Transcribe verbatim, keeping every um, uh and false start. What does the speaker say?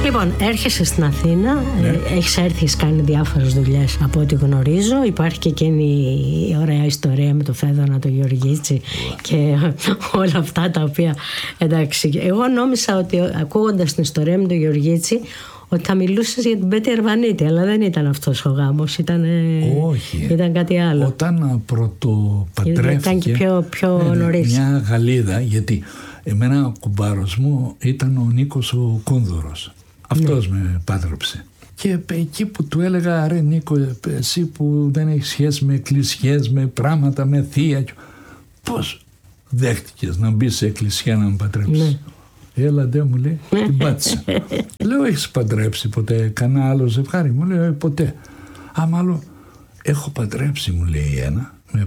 Λοιπόν, έρχεσαι στην Αθήνα, Ναι. ε, έχεις έρθει, έχεις κάνει διάφορες δουλειές από ό,τι γνωρίζω. Υπάρχει και εκείνη η ωραία ιστορία με το Φέδωνα, το Γεωργίτσι και όλα αυτά τα οποία, εντάξει. Εγώ νόμιζα ότι ακούγοντας την ιστορία με το Γεωργίτσι ότι θα μιλούσες για την Πέτη Αρβανίτη, αλλά δεν ήταν αυτός ο γάμος, ήταν, Όχι. ήταν κάτι άλλο. Όταν πρωτοπαντρεύτηκε, Ήταν και πιο, πιο ναι, νωρίς. μια Γαλλίδα, γιατί εμένα ο κουμπάρος μου ήταν ο Νίκος ο Κούνδωρος. Αυτός Ναι. με πάτρεψε. Και εκεί που του έλεγα, ρε Νίκο, εσύ που δεν έχεις σχέση με εκκλησιές, με πράγματα, με θεία, πώς δέχτηκες να μπεις σε εκκλησιά να με παντρέψεις? Ναι. Έλα ντε, μου λέει, την πάτησα. Λέω, έχεις παντρέψει ποτέ κανένα άλλο ζευγάρι? Μου λέει, «Ε, ποτέ». Α, μάλλον έχω παντρέψει, μου λέει ένα, με